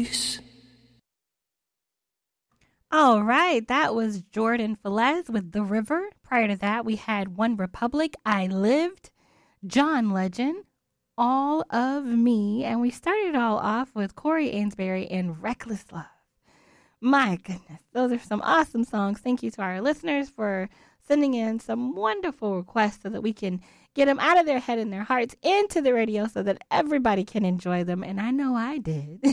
peace. All right, that was Jordan Velez with The River. Prior to that, we had One Republic, I Lived, John Legend, All of Me, and we started it all off with Corey Ainsbury and Reckless Love. My goodness, those are some awesome songs. Thank you to our listeners for sending in some wonderful requests so that we can get them out of their head and their hearts into the radio so that everybody can enjoy them. And I know I did.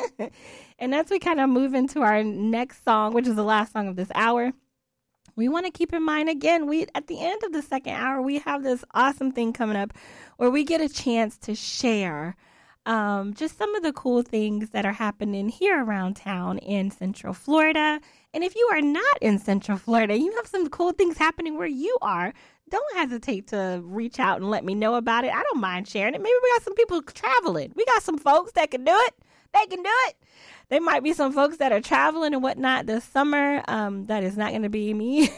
And as we kind of move into our next song, which is the last song of this hour, we want to keep in mind, again, we at the end of the second hour, we have this awesome thing coming up where we get a chance to share just some of the cool things that are happening here around town in Central Florida. And if you are not in Central Florida, you have some cool things happening where you are, don't hesitate to reach out and let me know about it. I don't mind sharing it. Maybe we got some people traveling. We got some folks that can do it. They can do it. There might be some folks that are traveling and whatnot this summer. That is not going to be me.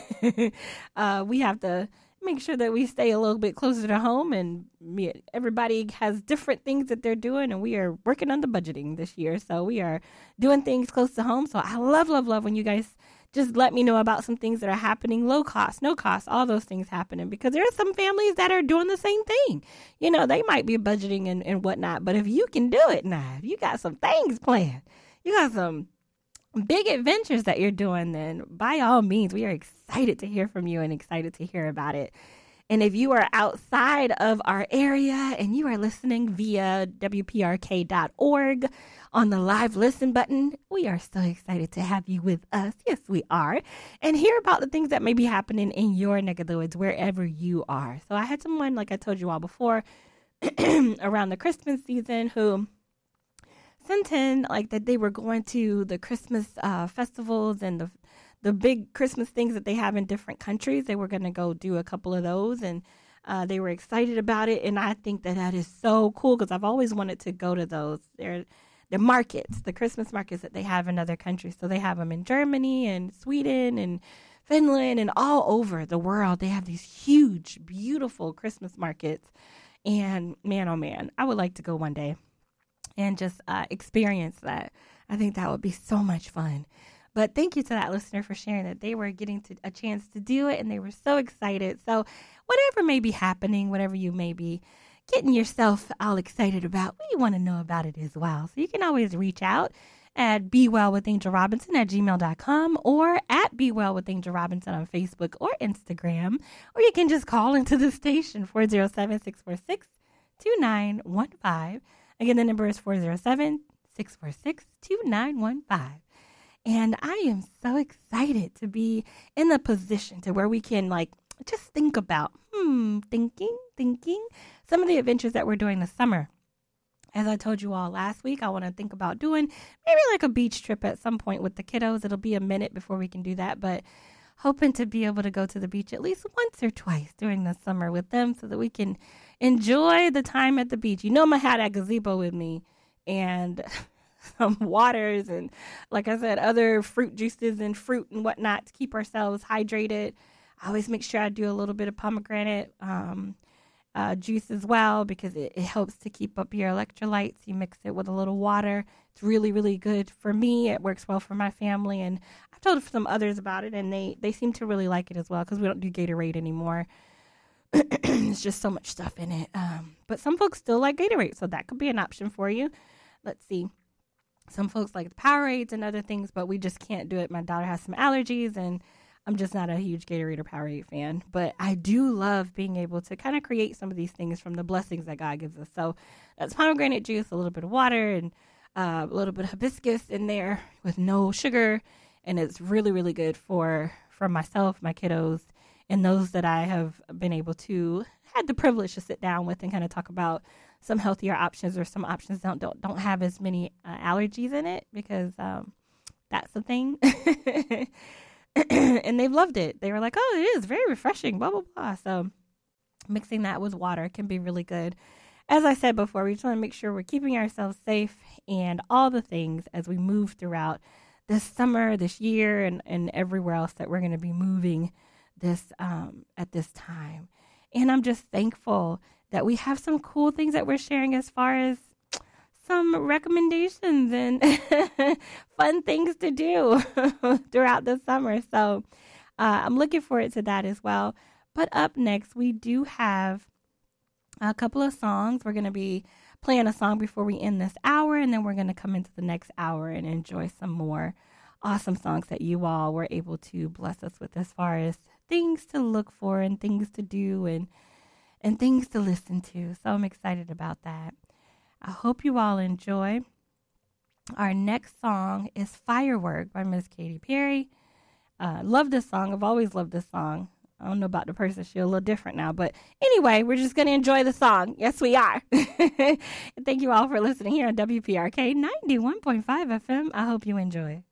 We have to make sure that we stay a little bit closer to home, and everybody has different things that they're doing, and we are working on the budgeting this year. So we are doing things close to home. So I love when you guys just let me know about some things that are happening, low cost, no cost, all those things happening, because there are some families that are doing the same thing. You know, they might be budgeting and whatnot, but if you can do it now, if you got some things planned, you got some big adventures that you're doing, then by all means, we are excited to hear from you and excited to hear about it. And if you are outside of our area and you are listening via WPRK.org on the live listen button, we are so excited to have you with us. Yes, we are. And hear about the things that may be happening in your neck of the woods, wherever you are. So I had someone, like I told you all before, around the Christmas season who sent in like that they were going to the Christmas festivals and the big Christmas things that they have in different countries. They were going to go do a couple of those, and they were excited about it. And I think that is so cool because I've always wanted to go to those. They're the markets, the Christmas markets that they have in other countries. So they have them in Germany and Sweden and Finland and all over the world. They have these huge, beautiful Christmas markets. And man, oh man, I would like to go one day and just experience that. I think that would be so much fun. But thank you to that listener for sharing that they were getting a chance to do it, and they were so excited. So whatever may be happening, whatever you may be getting yourself all excited about, we want to know about it as well. So you can always reach out at bewellwithangelrobinson@gmail.com or at bewellwithangelrobinson on Facebook or Instagram. Or you can just call into the station, 407-646-2915. Again, the number is 407-646-2915. And I am so excited to be in the position to where we can just think about, thinking some of the adventures that we're doing this summer. As I told you all last week, I want to think about doing maybe like a beach trip at some point with the kiddos. It'll be a minute before we can do that, but hoping to be able to go to the beach at least once or twice during the summer with them so that we can enjoy the time at the beach. You know, I had a gazebo with me and some waters and, like I said, other fruit juices and fruit and whatnot to keep ourselves hydrated. I always make sure I do a little bit of pomegranate juice as well because it helps to keep up your electrolytes. You mix it with a little water. It's really, really good for me. It works well for my family. And I've told some others about it, and they seem to really like it as well because we don't do Gatorade anymore. There's just so much stuff in it. But some folks still like Gatorade, so that could be an option for you. Let's see. Some folks like the Powerades and other things, but we just can't do it. My daughter has some allergies, and I'm just not a huge Gatorade or Powerade fan. But I do love being able to kind of create some of these things from the blessings that God gives us. So that's pomegranate juice, a little bit of water, and a little bit of hibiscus in there with no sugar. And it's really, really good for myself, my kiddos, and those that I have been able to had the privilege to sit down with and kind of talk about some healthier options or some options that don't have as many allergies in it because that's the thing. And they've loved it. They were like, oh, it is very refreshing, blah, blah, blah. So mixing that with water can be really good. As I said before, we just want to make sure we're keeping ourselves safe and all the things as we move throughout this summer, this year, and everywhere else that we're going to be moving this at this time. And I'm just thankful that we have some cool things that we're sharing as far as some recommendations and fun things to do throughout the summer. So I'm looking forward to that as well. But up next, we do have a couple of songs. We're going to be playing a song before we end this hour, and then we're going to come into the next hour and enjoy some more awesome songs that you all were able to bless us with as far as things to look for and things to do and things to listen to. So I'm excited about that. I hope you all enjoy. Our next song is Firework by Miss Katy Perry. Love this song. I've always loved this song. I don't know about the person. She's a little different now. But anyway, we're just going to enjoy the song. Yes, we are. Thank you all for listening here on WPRK 91.5 FM. I hope you enjoy.